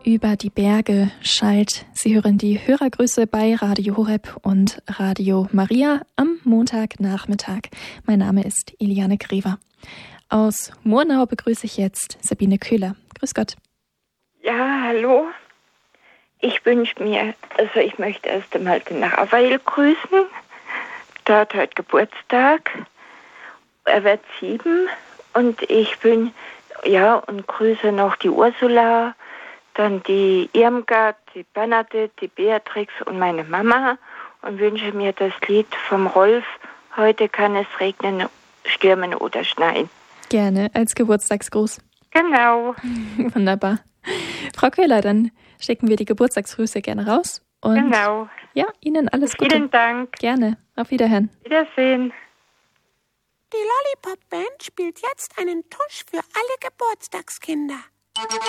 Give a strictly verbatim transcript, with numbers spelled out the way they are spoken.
Über die Berge schallt. Sie hören die Hörergrüße bei Radio Horeb und Radio Maria am Montagnachmittag. Mein Name ist Eliane Grever. Aus Murnau begrüße ich jetzt Sabine Köhler. Grüß Gott. Ja, hallo. Ich wünsche mir, also ich möchte erst einmal den Raphael grüßen. Der hat heute Geburtstag. Er wird sieben. Und ich wünsche, ja, und grüße noch die Ursula, dann die Irmgard, die Bernadette, die Beatrix und meine Mama und wünsche mir das Lied vom Rolf, heute kann es regnen, stürmen oder schneien. Gerne, als Geburtstagsgruß. Genau. Wunderbar. Frau Köhler, dann schicken wir die Geburtstagsgrüße gerne raus. Und genau. Ja, Ihnen alles Gute. Vielen Dank. Gerne. Auf Wiederhören. Wiedersehen. Die Lollipop Band spielt jetzt einen Tusch für alle Geburtstagskinder.